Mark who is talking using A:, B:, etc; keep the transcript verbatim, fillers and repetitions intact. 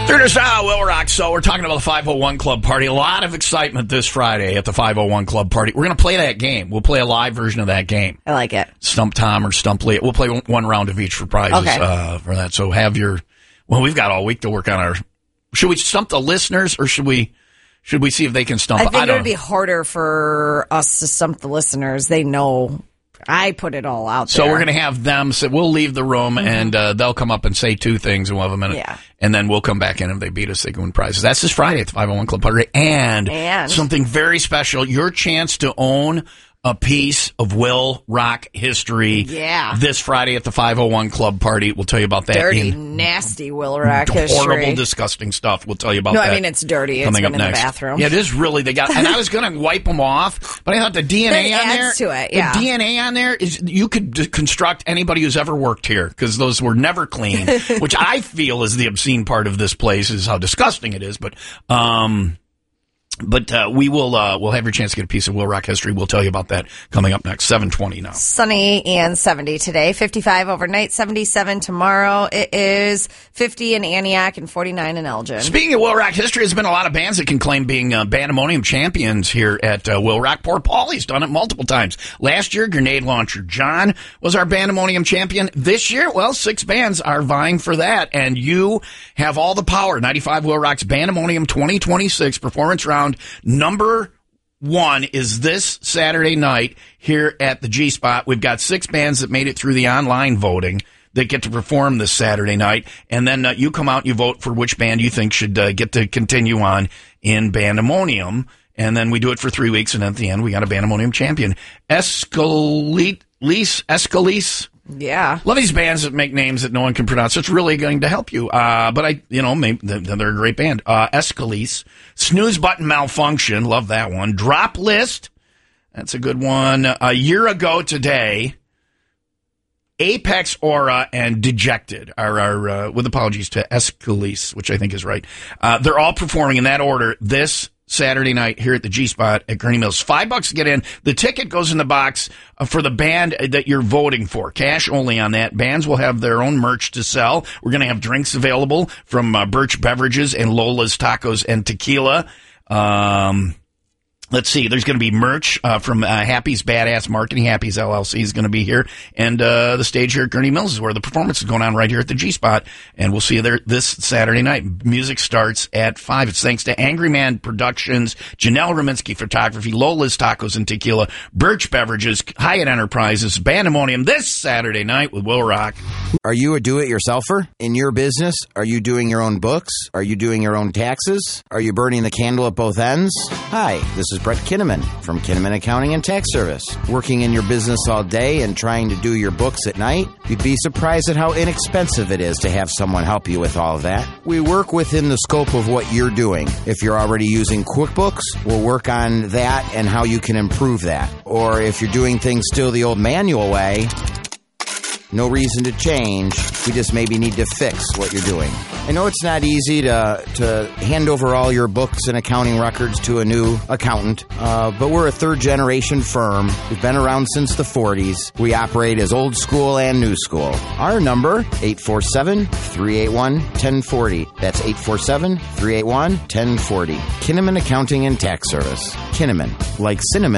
A: Here's uh, Will Rock. So we're talking about the five oh one Club Party. A lot of excitement this Friday at the five oh one Club Party. We're going to play that game. We'll play a live version of that game.
B: I like it.
A: Stump Tom or Stump Lee. We'll play one round of each for prizes
B: okay.
A: uh, for that. So have your... Well, we've got all week to work on our... Should we stump the listeners or should we... Should we see if they can stump?
B: I think
A: I don't
B: it would be harder for us to stump the listeners. They know I put it all out
A: so
B: there.
A: So we're going to have them, so we'll leave the room, mm-hmm. and uh, they'll come up and say two things, and we'll have a minute.
B: Yeah.
A: And then we'll come back in. If they beat us, they can win prizes. That's this Friday at the five oh one Club Party. And,
B: and
A: something very special, your chance to own a piece of Will Rock history
B: yeah.
A: this Friday at the five oh one Club Party. We'll tell you about that.
B: Dirty,
A: in
B: nasty Will Rock
A: horrible,
B: history.
A: Horrible, disgusting stuff. We'll tell you about
B: no,
A: that.
B: No, I mean, it's dirty.
A: Coming
B: it's
A: up
B: been in
A: next.
B: the bathroom.
A: Yeah, it is really. They got, and I was going to wipe them off, but I thought the D N A
B: that
A: on
B: adds
A: there.
B: to it, yeah.
A: The D N A on there is, you could d- construct anybody who's ever worked here, because those were never clean, which I feel is the obscene part of this place, is how disgusting it is. But, um, But uh, we will uh, we'll have your chance to get a piece of Will Rock history. We'll tell you about that coming up next. seven twenty now.
B: Sunny and seventy today. fifty-five overnight, seventy-seven tomorrow. It is fifty in Antioch and forty-nine in Elgin.
A: Speaking of Will Rock history, there's been a lot of bands that can claim being uh, Bandemonium champions here at uh, Will Rock. Poor Paulie's done it multiple times. Last year, Grenade Launcher John was our Bandemonium champion. This year, well, six bands are vying for that, and you have all the power. ninety-five Will Rock's Bandemonium twenty twenty-six performance round number one is this Saturday night here at the G-Spot. We've got six bands that made it through the online voting that get to perform this Saturday night. And then uh, you come out and you vote for which band you think should uh, get to continue on in Bandemonium. And then we do it for three weeks. And at the end, we got a Bandemonium champion. Escalise, Escalise.
B: Yeah.
A: Love these bands that make names that no one can pronounce. It's really going to help you. Uh, but I, you know, maybe they're a great band. Uh, Escalise. Snooze Button Malfunction. Love that one. Drop List. That's a good one. A year ago today, Apex Aura and Dejected are, are uh, with apologies to Escalise, which I think is right. Uh, they're all performing in that order this Saturday night here at the G-Spot at Gurney Mills. Five bucks to get in. The ticket goes in the box uh, for the band that you're voting for. Cash only on that. Bands will have their own merch to sell. We're going to have drinks available from uh, Birch Beverages and Lola's Tacos and Tequila. Um... Let's see. There's going to be merch uh, from uh, Happy's Badass Marketing. Happy's L L C is going to be here. And uh, the stage here at Gurney Mills is where the performance is going on right here at the G-Spot. And we'll see you there this Saturday night. Music starts at five. It's thanks to Angry Man Productions, Janelle Rominsky Photography, Lola's Tacos and Tequila, Birch Beverages, Hyatt Enterprises, Bandemonium this Saturday night with Will Rock.
C: Are you a do-it-yourselfer in your business? Are you doing your own books? Are you doing your own taxes? Are you burning the candle at both ends? Hi, this is Brett Kinnaman from Kinnaman Accounting and Tax Service. Working in your business all day and trying to do your books at night? You'd be surprised at how inexpensive it is to have someone help you with all of that. We work within the scope of what you're doing. If you're already using QuickBooks, we'll work on that and how you can improve that. Or if you're doing things still the old manual way, no reason to change. We just maybe need to fix what you're doing. I know it's not easy to to hand over all your books and accounting records to a new accountant, uh, but we're a third-generation firm. We've been around since the forties. We operate as old school and new school. Our number, eight four seven, three eight one, one zero four zero. That's eight four seven, three eight one, one zero four zero. Kinnaman Accounting and Tax Service. Kinnaman, like cinnamon.